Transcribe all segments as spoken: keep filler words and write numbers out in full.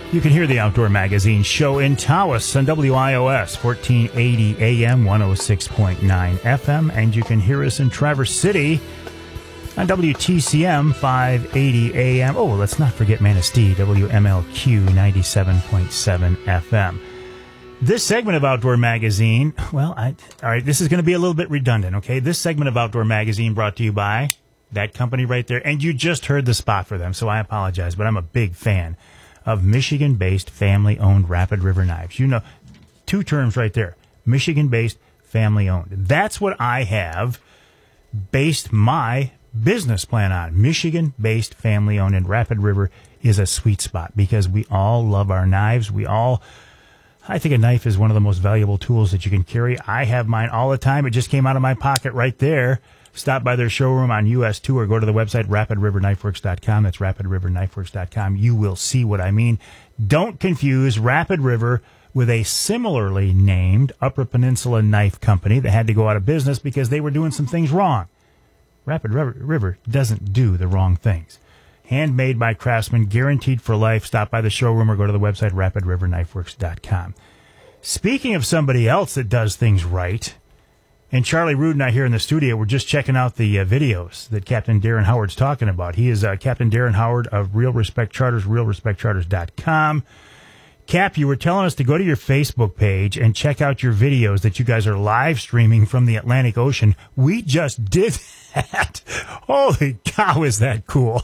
You can hear the Outdoor Magazine show in Tawas on W I O S, fourteen eighty A M, one oh six point nine F M, and you can hear us in Traverse City on W T C M, five eighty A M. Oh, let's not forget Manistee, W M L Q, ninety-seven point seven F M. This segment of Outdoor Magazine, well, I, all right, this is going to be a little bit redundant, okay? This segment of Outdoor Magazine brought to you by that company right there, and you just heard the spot for them, so I apologize, but I'm a big fan of Michigan-based, family-owned Rapid River Knives. You know, two terms right there, Michigan-based, family-owned. That's what I have based my business plan on, Michigan-based, family-owned, and Rapid River is a sweet spot because we all love our knives. We all, I think a knife is one of the most valuable tools that you can carry. I have mine all the time. It just came out of my pocket right there. Stop by their showroom on U S two or go to the website rapid river knife works dot com. That's rapid river knife works dot com. You will see what I mean. Don't confuse Rapid River with a similarly named Upper Peninsula Knife Company that had to go out of business because they were doing some things wrong. Rapid River doesn't do the wrong things. Handmade by craftsmen, guaranteed for life. Stop by the showroom or go to the website rapid river knife works dot com. Speaking of somebody else that does things right, and Charlie Rude and I here in the studio, we're just checking out the uh, videos that Captain Darren Howard's talking about. He is uh, Captain Darren Howard of Real Respect Charters, real respect charters dot com. Cap, you were telling us to go to your Facebook page and check out your videos that you guys are live streaming from the Atlantic Ocean. We just did that. Holy cow, is that cool?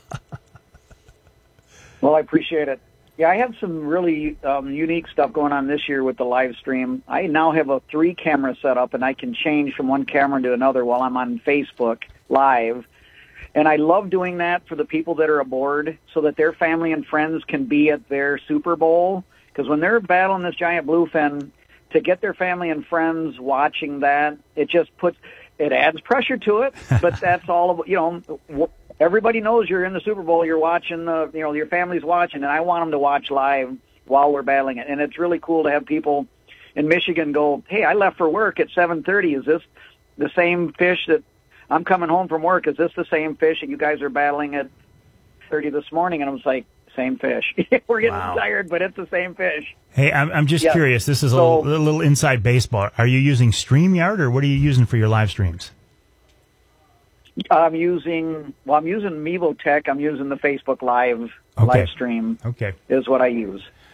Well, I appreciate it. Yeah, I have some really um, unique stuff going on this year with the live stream. I now have a three-camera setup, and I can change from one camera to another while I'm on Facebook Live. And I love doing that for the people that are aboard so that their family and friends can be at their Super Bowl. Because when they're battling this giant bluefin, to get their family and friends watching that, it just puts, it adds pressure to it. But that's all of, you know, everybody knows you're in the Super Bowl, you're watching, the, you know, your family's watching, and I want them to watch live while we're battling it. And it's really cool to have people in Michigan go, hey, I left for work at seven thirty. Is this the same fish that I'm coming home from work? Is this the same fish that you guys are battling at thirty this morning? And I was like, same fish. We're getting wow. tired, but it's the same fish. Hey, I'm, I'm just yeah. curious. This is a so, little, a little inside baseball. Are you using StreamYard, or what are you using for your live streams? I'm using, well, I'm using Mevo Tech. I'm using the Facebook Live okay. live stream. Okay. Is what I use.